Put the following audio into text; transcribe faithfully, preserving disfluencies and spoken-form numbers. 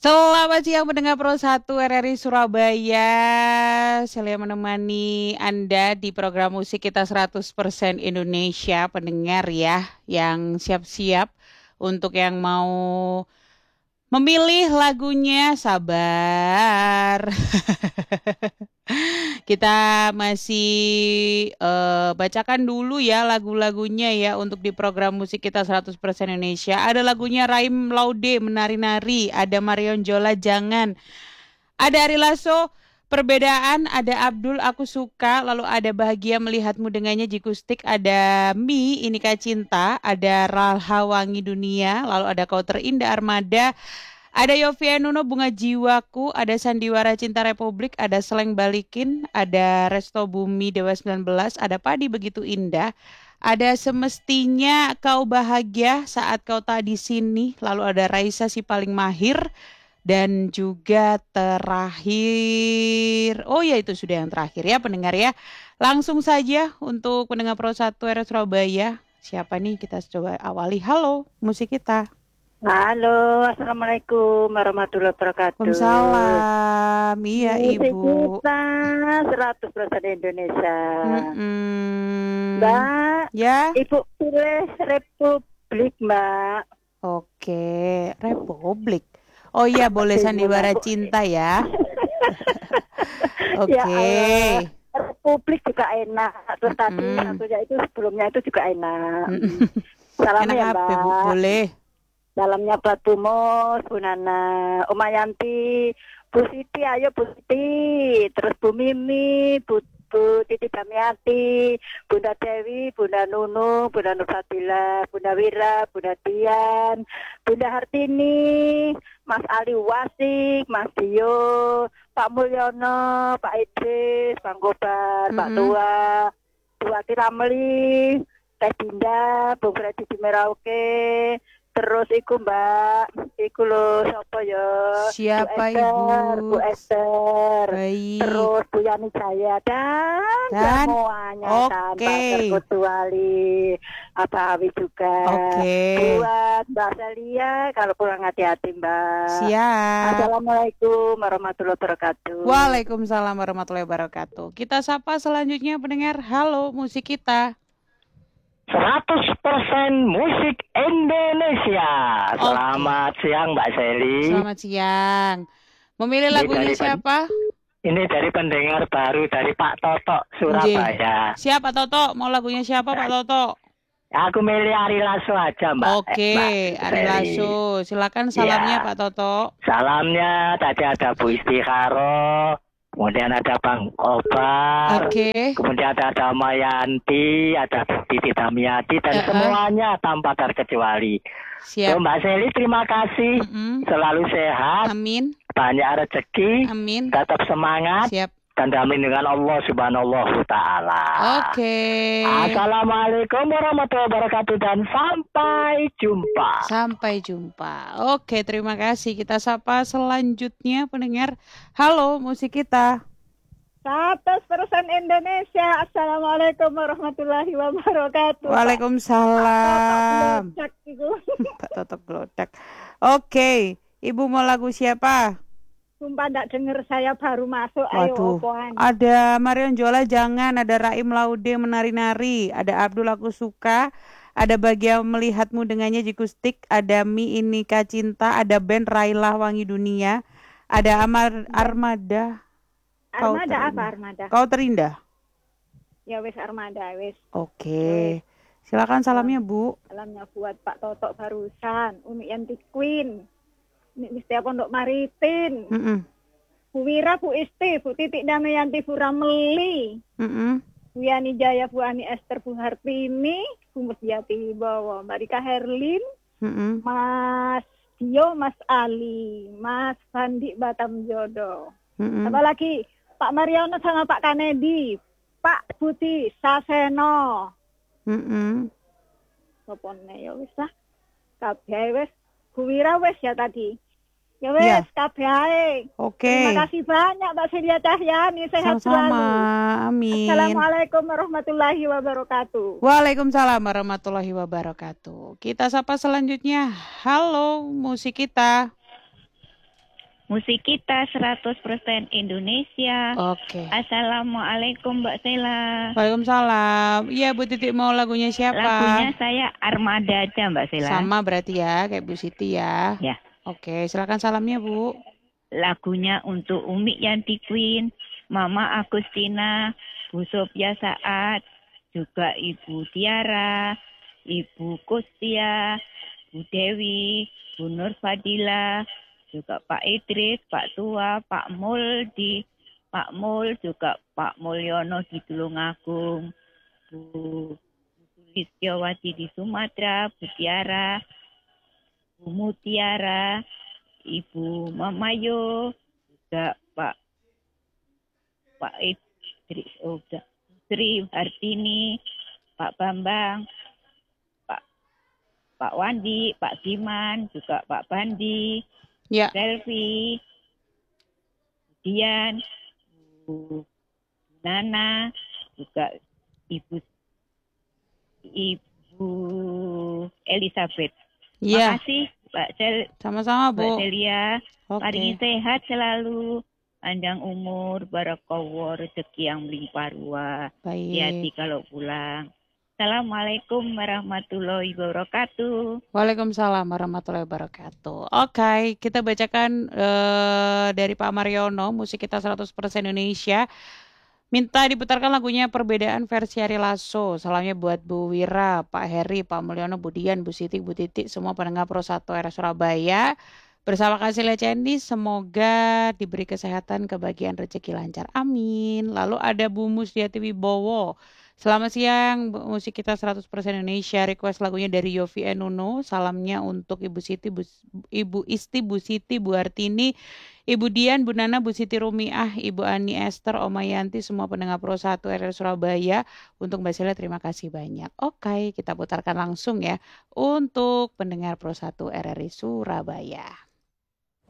Selamat siang pendengar Pro satu R R I Surabaya. Saya menemani Anda di program musik kita seratus persen Indonesia, pendengar ya, yang siap-siap untuk yang mau memilih lagunya, sabar. Kita masih eh, bacakan dulu ya lagu-lagunya ya untuk di program musik kita seratus persen Indonesia. Ada lagunya Raim Laude, Menari-Nari. Ada Marion Jola, Jangan. Ada Ari Lasso, Perbedaan. Ada Abdul, Aku Suka. Lalu ada Bahagia Melihatmu Dengannya, Jikustik. Ada Mi, Inikah Cinta. Ada Ralha, Wangi Dunia. Lalu ada Kau Terindah, Armada. Ada Yovie Nuno, Bunga Jiwaku, ada Sandiwara Cinta Republik, ada Seleng Balikin, ada Resto Bumi Dewa sembilan belas, ada Padi Begitu Indah, ada Semestinya Kau Bahagia Saat Kau Tak di Sini, lalu ada Raisa Si Paling Mahir, dan juga terakhir, oh ya itu sudah yang terakhir ya pendengar ya. Langsung saja untuk pendengar Pro satu R Surabaya, siapa nih kita coba awali. Halo, musik kita. Halo, Assalamualaikum warahmatullahi wabarakatuh. Waalaikumsalam, iya Musik Ibu. kita seratus persen Indonesia. Mm-mm. Mbak, Ya. Ibu pilih Republik, Mbak. Oke, Republik. Oh iya, boleh Sandiwara Cinta ya. Oke. Ya Allah, Republik juga enak. Terus tadi Mm-mm. satunya itu sebelumnya itu juga enak. Mm-mm. Salam Enak ya, apa, Bu? Mbak. Boleh. Dalamnya Batu Mus, Bu Nana, Oma Yanti, Bu Siti, ayo Bu Siti, terus Bu Mimi, Bu, Bu Titi Damiati, Bunda Dewi, Bunda Nunu, Bunda Nurfadila, Bunda Wira, Bunda Dian, Bunda Hartini, Mas Ali Wasik, Mas Dio, Pak Mulyono, Pak Idris, Bang Gobar, mm-hmm. Pak Tua, Bu Ati Ramli, Teh Dinda, Bu Freddy di Merauke. Terus iku Mbak, iku lho sapa ya? Siapa Bu Esther, Ibu? Bu Esther. Baik. Terus Bu Yani Jaya dan, dan semuanya okay. tanpa terkecuali Abawi juga. Okay. Buat Mbak Celia, kalau pulang hati-hati Mbak. Siap. Assalamualaikum warahmatullahi wabarakatuh. Waalaikumsalam warahmatullahi wabarakatuh. Kita sapa selanjutnya pendengar. Halo, musik kita. seratus persen musik Indonesia. Selamat okay. siang Mbak Seli. Selamat siang. Memilih ini lagunya siapa? Pen... Ini dari pendengar baru dari Pak Toto Surabaya. J. Siapa Toto? Mau lagunya siapa Pak Toto? Aku milih Ari Lasso aja Mbak. Oke, okay. Ari Lasso. Silakan salamnya ya. Pak Toto. Salamnya tadi ada Bu Istikharoh. Kemudian ada Bang Obar, okay. kemudian ada, ada Mayanti, ada Titi Damiati, dan uh-uh. semuanya tanpa terkecuali. Siap. So, Mbak Seli, terima kasih. Mm-mm. Selalu sehat. Amin. Banyak rezeki. Amin. Tetap semangat. Siap. Dan damin dengan Allah Subhanahu wa Ta'ala. Oke. Okay. Assalamualaikum warahmatullahi wabarakatuh dan sampai jumpa. Sampai jumpa. Oke, terima kasih. Kita sapa selanjutnya pendengar. Halo, musik kita. seratus persen Indonesia. Assalamualaikum warahmatullahi wabarakatuh. Waalaikumsalam. Pak Toto Glodak. Oke, Ibu mau lagu siapa? Sumpah enggak denger, saya baru masuk. Waduh. Ayo, ada Marion Jola, Jangan. Ada Raim Laude, Menari-Nari. Ada Abdul, Aku Suka. Ada Bahagia Melihatmu Dengannya, Jikustik. Ada Mi, Inikah Cinta. Ada band Railah, Wangi Dunia. Ada Amar Armada. Armada apa Armada? Kau Terindah. Ya wis Armada wis. Oke. Silakan salamnya Bu. Salamnya buat Pak Toto barusan, Umi Yanti Queen. Ini setiap Pondok Maritim. Mm-mm. Bu Wira, Bu Isti, Bu Titik Damayanti, Bu Ramli. Mm-mm. Bu Yani Jaya, Bu Ani Esther, Bu Hartini, Bu Musjati Bawa, Mbak Rika Herlin, Mm-mm. Mas Dio, Mas Ali, Mas Fandi Batam Jodoh. Mm-mm. Apa lagi? Pak Mariono sama Pak Kanedi, Pak Budi Saseno. Mm-mm. Sopone ya wis lah. Kabeh wis. Bu Wira wis ya tadi. Ya wes, ya. Kabeh ae. Oke. Terima kasih banyak Mbak Celia Cahyani, sehat Sama-sama. selalu. Amin. Assalamualaikum warahmatullahi wabarakatuh. Waalaikumsalam warahmatullahi wabarakatuh. Kita sapa selanjutnya. Halo, musik kita. musik kita seratus persen Indonesia. Oke. Assalamualaikum Mbak Sela. Waalaikumsalam. Iya Bu Titi mau lagunya siapa? Lagunya saya Armada aja Mbak Sela. Sama berarti ya kayak Bu Siti ya. Ya. Oke, silakan salamnya Bu. Lagunya untuk Umi Yanti Queen, Mama Agustina, Bu Sophia Saat, juga Ibu Tiara, Ibu Kustia, Bu Dewi, Bu Nur Fadila, juga Pak Idris, Pak Tua, Pak Mul di Pak Mul, juga Pak Mulyono di Tulungagung, Bu Sulistiawati di Sumatera, Bu Tiara, Bu Mutiara, Ibu Mamayo, juga Pak Pak Idris, oh, Sri Hartini, Pak Bambang, Pak Pak Wandi, Pak Diman, juga Pak Bandi, Ya. Selvi, Dian, Bu Nana, juga Ibu Ibu Elizabeth. Iya. Makasih Mbak Sel, Sama-sama Mbak Bu. Celia. Oke. Mari sehat selalu, panjang umur, barakallah, rezeki yang melimpah ruah. Hati-hati Baik. kalau pulang. Assalamualaikum warahmatullahi wabarakatuh. Waalaikumsalam warahmatullahi wabarakatuh. Oke, kita bacakan eh, dari Pak Mariono, musik kita seratus persen Indonesia. Minta diputarkan lagunya Perbedaan versi Ari Lasso. Salamnya buat Bu Wira, Pak Heri, Pak Mulyono, Bu Dian, Bu Siti, Bu Titik, semua pendengar Pro satu R Surabaya. Bersama Kasih Cendi, semoga diberi kesehatan, kebahagiaan, rezeki lancar. Amin. Lalu ada Bu Musdiati Wibowo. Selamat siang, musik kita seratus persen Indonesia. Request lagunya dari Yofi Enuno. Salamnya untuk Ibu Siti, Bu, Ibu Isti, Bu Siti, Bu Hartini, Ibu Dian, Bu Nana, Bu Siti Rumiah, Ibu Ani Esther, Oma Yanti, semua pendengar Pro satu R R Surabaya. Untuk Mbak Sela terima kasih banyak. Oke, kita putarkan langsung ya untuk pendengar Pro satu R R I Surabaya.